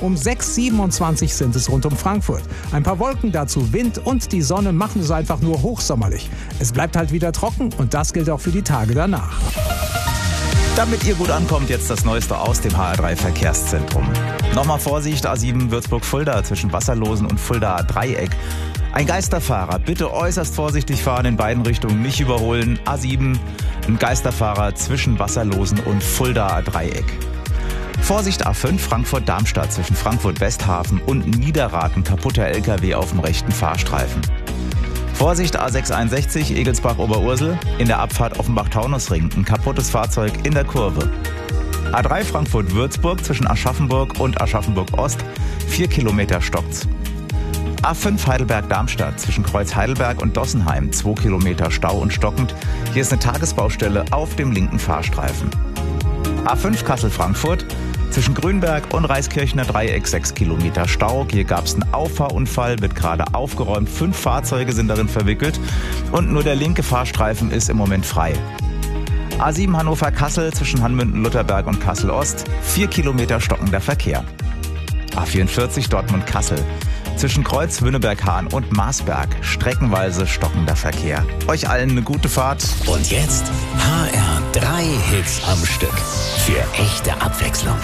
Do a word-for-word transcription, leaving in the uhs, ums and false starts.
Um sechs Uhr siebenundzwanzig sind es rund um Frankfurt. Ein paar Wolken, dazu Wind und die Sonne machen es einfach nur hochsommerlich. Es bleibt halt wieder trocken und das gilt auch für die Tage danach. Damit ihr gut ankommt, jetzt das Neueste aus dem H R drei Verkehrszentrum. Nochmal Vorsicht, A sieben Würzburg-Fulda zwischen Wasserlosen und Fuldaer Dreieck. Ein Geisterfahrer, bitte äußerst vorsichtig fahren, in beiden Richtungen nicht überholen. A sieben, ein Geisterfahrer zwischen Wasserlosen und Fuldaer Dreieck. Vorsicht A fünf Frankfurt-Darmstadt zwischen Frankfurt-Westhafen und Niederraten, kaputter L K W auf dem rechten Fahrstreifen. Vorsicht A sechs einundsechzig Egelsbach-Oberursel in der Abfahrt Offenbach-Taunusring, ein kaputtes Fahrzeug in der Kurve. A drei Frankfurt-Würzburg zwischen Aschaffenburg und Aschaffenburg-Ost, vier Kilometer stockt's. A fünf Heidelberg-Darmstadt zwischen Kreuz Heidelberg und Dossenheim, zwei Kilometer Stau und stockend. Hier ist eine Tagesbaustelle auf dem linken Fahrstreifen. A fünf Kassel-Frankfurt zwischen Grünberg und Reiskirchner Dreieck, sechs Kilometer Stau. Hier gab es einen Auffahrunfall, wird gerade aufgeräumt. Fünf Fahrzeuge sind darin verwickelt und nur der linke Fahrstreifen ist im Moment frei. A sieben Hannover-Kassel zwischen Hanmünden-Lutherberg und Kassel-Ost, vier Kilometer stockender Verkehr. A vierundvierzig Dortmund-Kassel zwischen Kreuz, Wünneberg-Hahn und Marsberg, streckenweise stockender Verkehr. Euch allen eine gute Fahrt. Und jetzt H R drei Hits am Stück. Für echte Abwechslung.